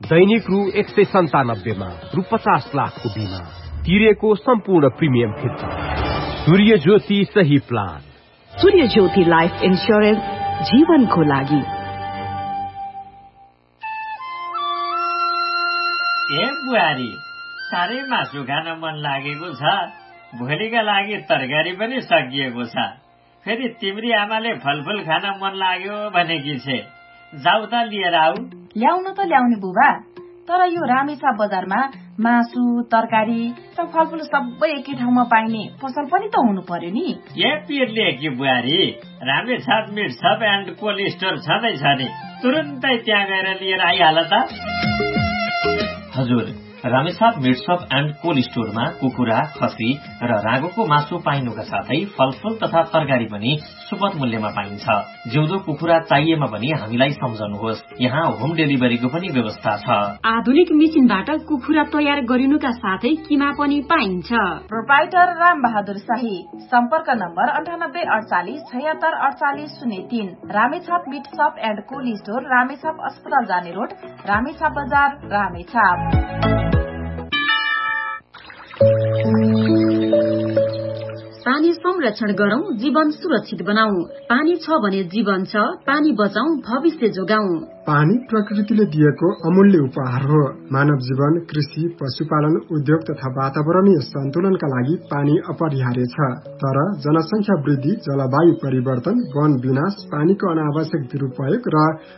दैनिक रु 197 मा रु 50 लाखको बीमा तिरेको सम्पूर्ण प्रिमियम फिर्ता। सूर्य ज्योति सही प्लान। सूर्य ज्योति लाइफ इन्स्योरेन्स, जीवनको लागि। ए बुहारी, साह्रै मासु खान मन लागेको छ। भोलिका लागि तरकारी पनि सकिएको छ। फेरि तिम्री आमाले फलफुल खान मन लाग्यो भनेकी छे। जाऊ त लिएर आऊ। ल्याउन त ल्याउने बुबा, तर यो रामेछाप बजारमा मासु, तरकारी र फलफुल सबै एकै ठाउँमा पाइने पसल पनि त हुनु पर्यो नि। ए पिरले कि बुहारी, Ramechhap meet shop and cold store छँदैछ नि, तुरुन्तै त्यहाँ गएर लिएर आइहाल त। हजुर, Ramechhap meet shop and cold स्टोरमा कुखुरा, खसी र रागोको मासु पाइनुका साथै फलफुल तथा तरकारी पनि सुपथ मूल्यमा पाइन्छ। जिउँदो कुखुरा चाहिएमा पनि हामीलाई सम्झनुहोस्, यहाँ होम डेलिभरीको पनि व्यवस्था छ। आधुनिक मेसिनबाट कुखुरा तयार गरिनुका साथै किमा पनि पाइन्छ। प्रोप्राइटर राम बहादुर शाही। सम्पर्क number 9848 76 48 03। Ramechhap meet shop and cold store, Ramechhap अस्पताल जाने रोड, रामेछाप बजार, रामेछाप। पानी संरक्षण गरौं, जीवन सुरक्षित बनाऊ। पानी छ भने जीवन छ, पानी बचाऊ, भविष्य जोगाऊ। पानी प्रकृतिले दिएको अमूल्य उपहार हो। मानव जीवन, कृषि, पशुपालन, उद्योग तथा वातावरणीय सन्तुलनका लागि पानी अपरिहार्य छ। तर जनसंख्या वृद्धि, जलवायु परिवर्तन, वन विनाश, पानीको अनावश्यक दुरूपयोग र